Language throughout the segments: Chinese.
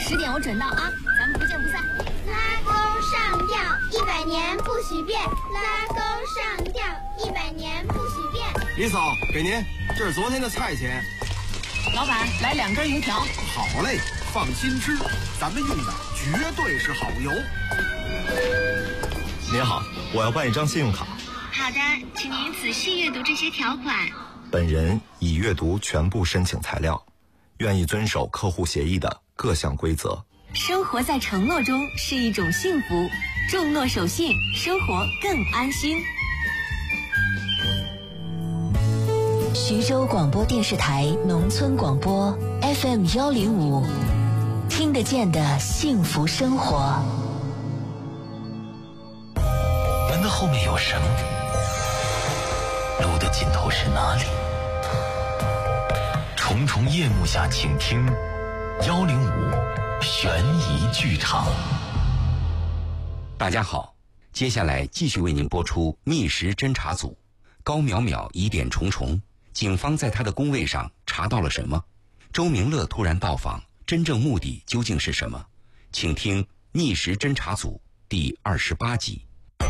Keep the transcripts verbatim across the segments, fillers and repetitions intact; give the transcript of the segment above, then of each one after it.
十点我准到啊，咱们不见不散。 拉钩上吊，一百年不许变。拉钩上吊，一百年不许变。 李嫂，给您，这是昨天的菜钱。 老板，来两根油条。 好嘞，放心吃，咱们用的绝对是好油。 您好，我要办一张信用卡。 好的，请您仔细阅读这些条款。 本人已阅读全部申请材料，愿意遵守客户协议的各项规则。 生活在承诺中是一种幸福，重诺守信，生活更安心。 徐州广播电视台农村广播 F M 幺零五，听得见的幸福生活。 门的后面有绳，路的尽头是哪里？重重夜幕下，请听幺零五悬疑剧场。 大家好，接下来继续为您播出密室侦查组。高淼淼疑点重重，警方在他的工位上查到了什么？周明乐突然到访，真正目的究竟是什么？请听密室侦查组第二十八集。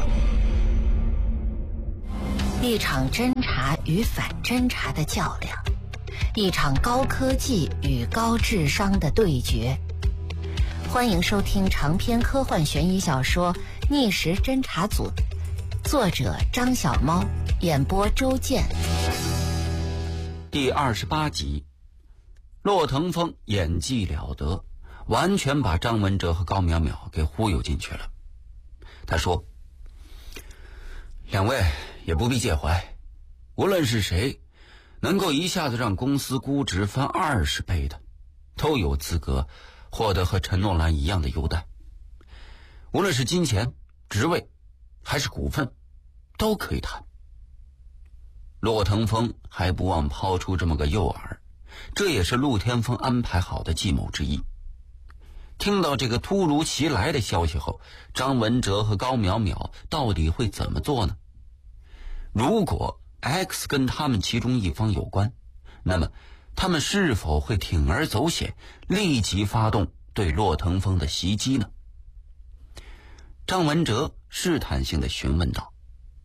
一场侦查与反侦查的较量，一场高科技与高智商的对决。欢迎收听长篇科幻悬疑小说《逆时侦查组》，作者张小猫，演播周健。 第二十八集，骆腾峰演技了得，完全把张文哲和高淼淼给忽悠进去了。他说：两位也不必介怀，无论是谁能够一下子让公司估值翻二十倍的，都有资格获得和陈诺兰一样的优待。无论是金钱、职位还是股份，都可以谈。骆腾峰还不忘抛出这么个诱饵，这也是陆天风安排好的计谋之一。听到这个突如其来的消息后，张文哲和高淼淼到底会怎么做呢？如果 X 跟他们其中一方有关，那么他们是否会铤而走险，立即发动对骆腾峰的袭击呢？张文哲试探性地询问道：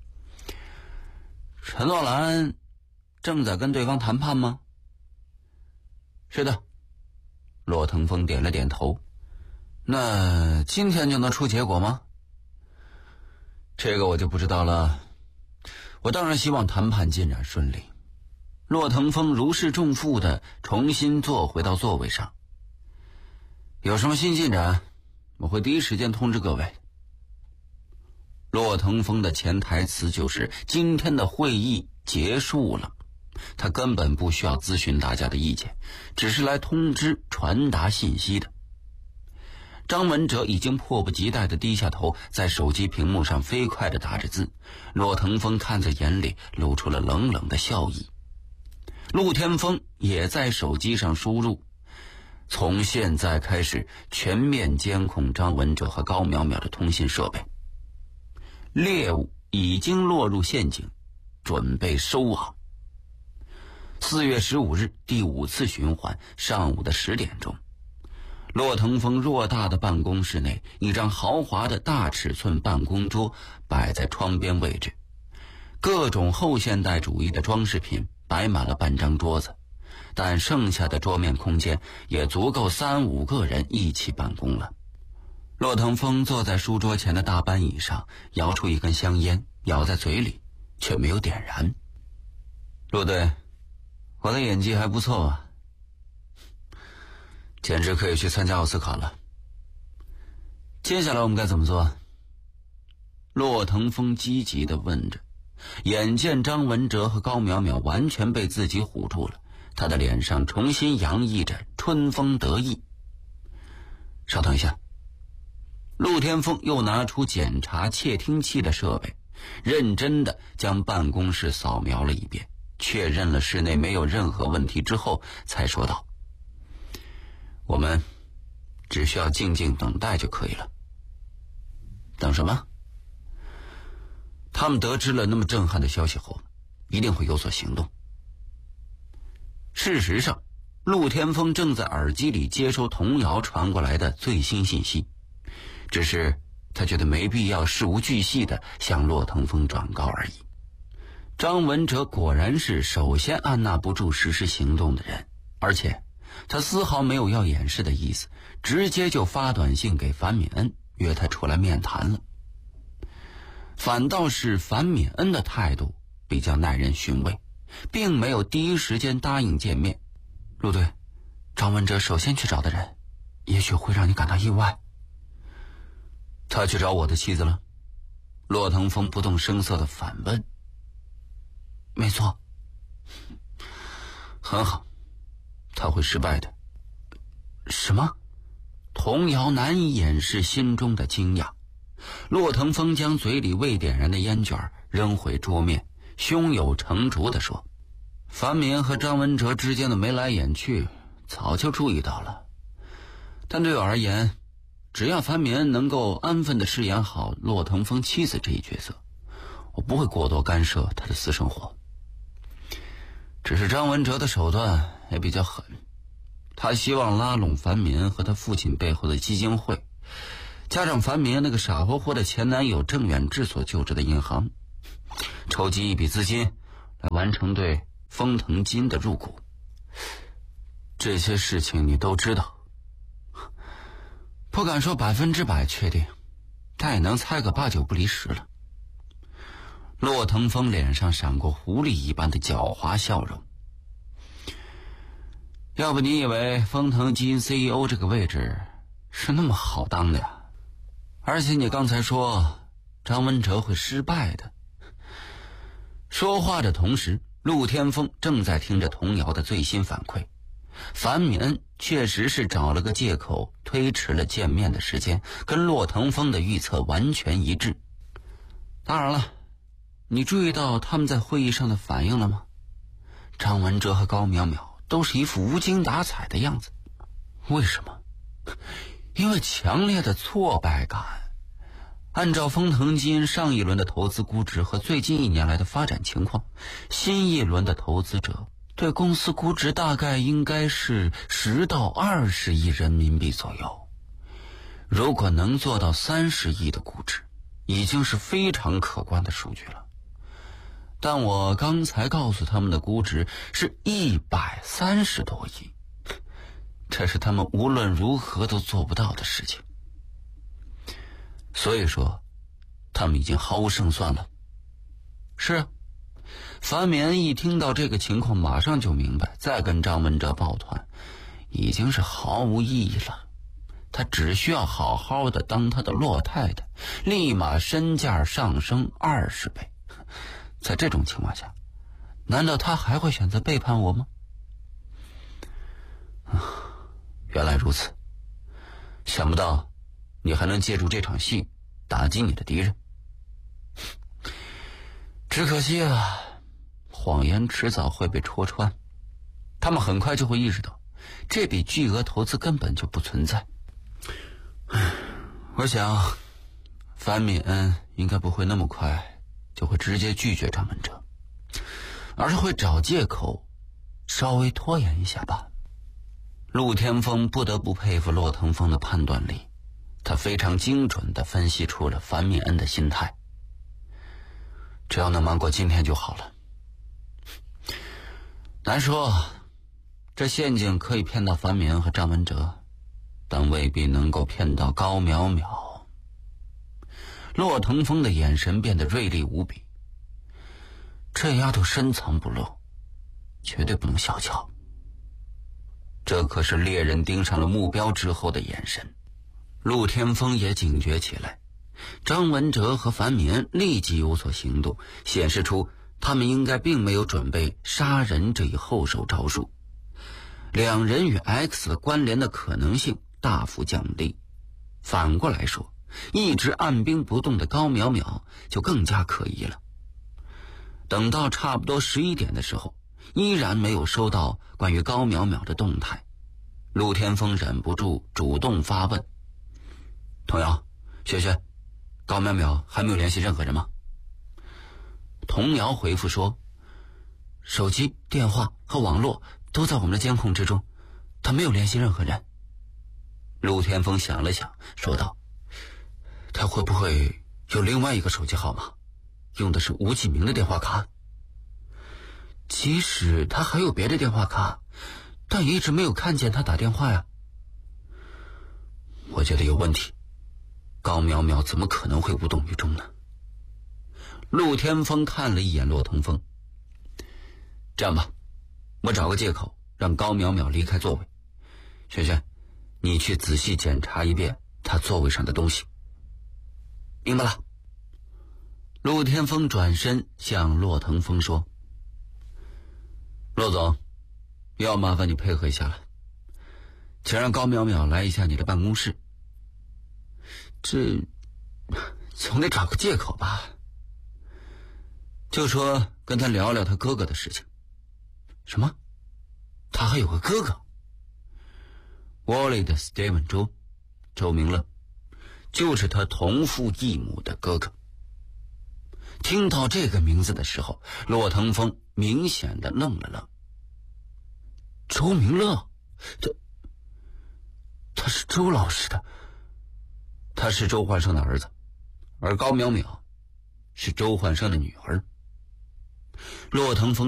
陈诺兰正在跟对方谈判吗？是的，骆腾峰点了点头。那今天就能出结果吗？这个我就不知道了，我当然希望谈判进展顺利。骆腾峰如释重负地重新坐回到座位上。有什么新进展，我会第一时间通知各位。骆腾峰的潜台词就是今天的会议结束了，他根本不需要咨询大家的意见，只是来通知传达信息的。张文哲已经迫不及待地低下头，在手机屏幕上飞快地打着字。骆腾峰看在眼里，露出了冷冷的笑意。陆天风也在手机上输入：从现在开始全面监控张文哲和高淼淼的通信设备，猎物已经落入陷阱，准备收网。四月十五日第五次循环上午的十点钟，骆腾峰偌大的办公室内，一张豪华的大尺寸办公桌摆在窗边位置，各种后现代主义的装饰品摆满了半张桌子，但剩下的桌面空间也足够三五个人一起办公了。骆腾峰坐在书桌前的大班椅上，摇出一根香烟，咬在嘴里，却没有点燃。陆队，我的演技还不错啊，简直可以去参加奥斯卡了。接下来我们该怎么做？骆腾峰积极地问着。眼见张文哲和高淼淼完全被自己唬住了，他的脸上重新洋溢着春风得意。稍等一下。陆天风又拿出检查窃听器的设备，认真地将办公室扫描了一遍，确认了室内没有任何问题之后，才说道：我们只需要静静等待就可以了。等什么？他们得知了那么震撼的消息后，一定会有所行动。事实上， 陆天风正在耳机里接收童谣传过来的最新信息，只是他觉得没必要事无巨细地向骆腾风转告而已。张文哲果然是首先按捺不住实施行动的人，而且他丝毫没有要掩饰的意思，直接就发短信给樊敏恩约他出来面谈了。反倒是樊敏恩的态度比较耐人寻味，并没有第一时间答应见面。陆队，张文哲首先去找的人，也许会让你感到意外。他去找我的妻子了？骆腾风不动声色地反问。没错。很好，他会失败的。什么？童谣难以掩饰心中的惊讶。骆腾风将嘴里未点燃的烟卷扔回桌面，胸有成竹地说：樊敏和张文哲之间的眉来眼去早就注意到了，但对我而言，只要樊敏能够安分地饰演好骆腾风妻子这一角色，我不会过多干涉他的私生活。只是张文哲的手段也比较狠，他希望拉拢樊敏和他父亲背后的基金会，加上樊敏那个傻乎乎的前男友郑远志所就职的银行，筹集一笔资金来完成对丰腾金的入股。这些事情你都知道，不敢说百分之百确定，但也能猜个八九不离十了。骆腾风脸上闪过狐狸一般的狡猾笑容。要不你以为丰腾基金 C E O 这个位置是那么好当的呀？而且你刚才说张文哲会失败的。说话的同时，陆天风正在听着童谣的最新反馈。樊敏恩确实是找了个借口推迟了见面的时间，跟骆腾风的预测完全一致。当然了，你注意到他们在会议上的反应了吗？张文哲和高淼淼都是一副无精打采的样子。为什么？因为强烈的挫败感。按照丰腾基金上一轮的投资估值和最近一年来的发展情况，新一轮的投资者对公司估值大概应该是十到二十亿人民币左右。如果能做到三十亿的估值，已经是非常可观的数据了。但我刚才告诉他们的估值是一百三十多亿，这是他们无论如何都做不到的事情。所以说，他们已经毫无胜算了。是啊，樊敏一听到这个情况，马上就明白，再跟张文哲抱团，已经是毫无意义了。他只需要好好的当他的骆太太，立马身价上升二十倍。在这种情况下，难道他还会选择背叛我吗？原来如此，想不到你还能借助这场戏打击你的敌人。只可惜啊，谎言迟早会被戳穿，他们很快就会意识到这笔巨额投资根本就不存在。我想樊敏恩应该不会那么快就会直接拒绝张文哲，而是会找借口稍微拖延一下吧。陆天风不得不佩服骆腾风的判断力，他非常精准地分析出了樊敏恩的心态。只要能瞒过今天就好了。难说，这陷阱可以骗到樊敏恩和张文哲，但未必能够骗到高淼淼。骆腾风的眼神变得锐利无比，这丫头深藏不露，绝对不能小瞧。这可是猎人盯上了目标之后的眼神。陆天风也警觉起来，张文哲和樊敏立即有所行动，显示出他们应该并没有准备杀人这一后手招数。两人与 X 的关联的可能性大幅降低。反过来说，一直按兵不动的高淼淼就更加可疑了。等到差不多十一点的时候，依然没有收到关于高淼淼的动态。陆天风忍不住主动发问：童谣、雪雪，高淼淼还没有联系任何人吗？童谣回复说：手机、电话和网络都在我们的监控之中， 他没有联系任何人。陆天风想了想，说道：他会不会有另外一个手机号码，用的是吴启明的电话卡？即使他还有别的电话卡，但也一直没有看见他打电话呀。我觉得有问题，高淼淼怎么可能会无动于衷呢？陆天风看了一眼骆腾风，这样吧，我找个借口让高淼淼离开座位。轩轩，你去仔细检查一遍他座位上的东西。明白了。陆天风转身向骆腾风说：骆总，要麻烦你配合一下了，请让高淼淼来一下你的办公室。这总得找个借口吧，就说跟他聊聊他哥哥的事情。什么？他还有个哥哥？Wally 的 Steven 周，周明乐，就是他同父异母的哥哥。听到这个名字的时候，骆腾风明显的愣了愣。周明乐，他他是周老师的，他是周焕生的儿子，而高淼淼是周焕生的女儿。骆腾风